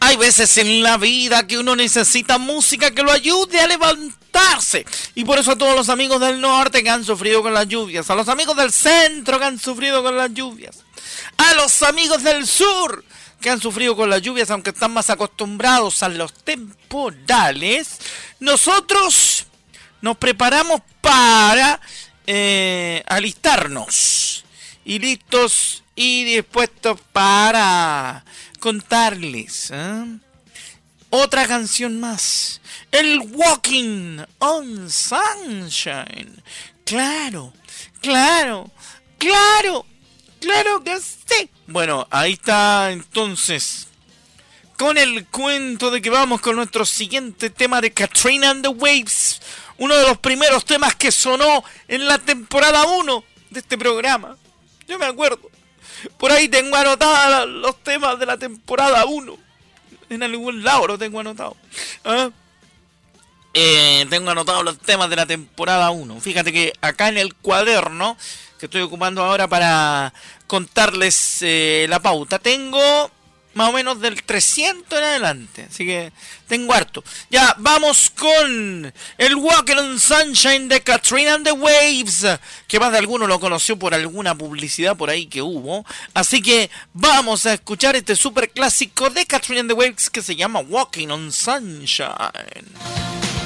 Hay veces en la vida que uno necesita música que lo ayude a levantarse. Y por eso a todos los amigos del norte que han sufrido con las lluvias, a los amigos del centro que han sufrido con las lluvias, a los amigos del sur que han sufrido con las lluvias, aunque están más acostumbrados a los temporales, nosotros nos preparamos para alistarnos y listos y dispuestos para contarles otra canción más. El Walking on Sunshine. Claro, claro, claro, claro que sí. Bueno, ahí está entonces, con el cuento de que vamos con nuestro siguiente tema de Katrina and the Waves. Uno de los primeros temas que sonó en la temporada 1 de este programa. Yo me acuerdo. Por ahí tengo anotados los temas de la temporada 1. En algún lado lo tengo anotado. Tengo anotados los temas de la temporada 1. Fíjate que acá en el cuaderno que estoy ocupando ahora para contarles la pauta, tengo más o menos del 300 en adelante. Así que tengo harto. Ya, vamos con el Walking on Sunshine de Katrina and the Waves, que más de alguno lo conoció por alguna publicidad por ahí que hubo. Así que vamos a escuchar este super clásico de Katrina and the Waves que se llama Walking on Sunshine.